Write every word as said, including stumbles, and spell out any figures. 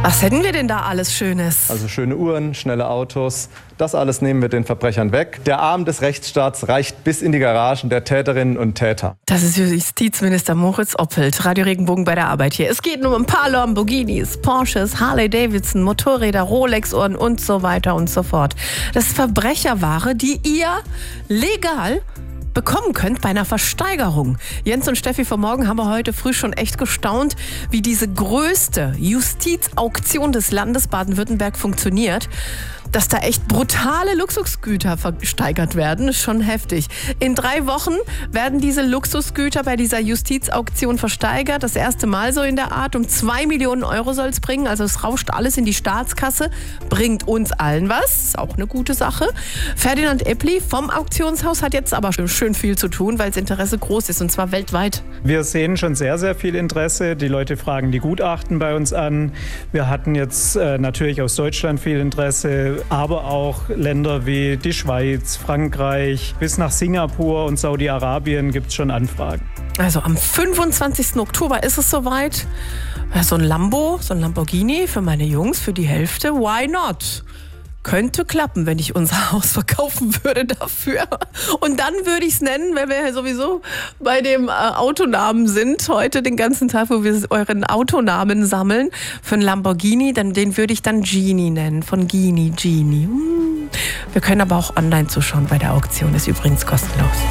Was hätten wir denn da alles Schönes? Also schöne Uhren, schnelle Autos, das alles nehmen wir den Verbrechern weg. Der Arm des Rechtsstaats reicht bis in die Garagen der Täterinnen und Täter. Das ist Justizminister Moritz Oppelt, Radio Regenbogen bei der Arbeit hier. Es geht nur um ein paar Lamborghinis, Porsches, Harley-Davidson, Motorräder, Rolex-Uhren und so weiter und so fort. Das ist Verbrecherware, die ihr legal bekommen könnt bei einer Versteigerung. Jens und Steffi vom Morgen haben wir heute früh schon echt gestaunt, wie diese größte Justizauktion des Landes Baden-Württemberg funktioniert. Dass da echt brutale Luxusgüter versteigert werden, ist schon heftig. In drei Wochen werden diese Luxusgüter bei dieser Justizauktion versteigert. Das erste Mal so in der Art. Um zwei Millionen Euro soll es bringen. Also es rauscht alles in die Staatskasse. Bringt uns allen was. Ist auch eine gute Sache. Ferdinand Eppli vom Auktionshaus hat jetzt aber schön viel zu tun, weil das Interesse groß ist. Und zwar weltweit. Wir sehen schon sehr, sehr viel Interesse. Die Leute fragen die Gutachten bei uns an. Wir hatten jetzt äh, natürlich aus Deutschland viel Interesse, aber auch Länder wie die Schweiz, Frankreich, bis nach Singapur und Saudi-Arabien gibt es schon Anfragen. Also am fünfundzwanzigsten Oktober ist es soweit. So ein Lambo, so ein Lamborghini für meine Jungs, für die Hälfte. Why not? Könnte klappen, wenn ich unser Haus verkaufen würde dafür. Und dann würde ich es nennen, wenn wir ja sowieso bei dem äh, Autonamen sind, heute den ganzen Tag, wo wir euren Autonamen sammeln, für einen Lamborghini, dann, den würde ich dann Genie nennen, von Gini, Genie. Hm. Wir können aber auch online zuschauen bei der Auktion, ist übrigens kostenlos.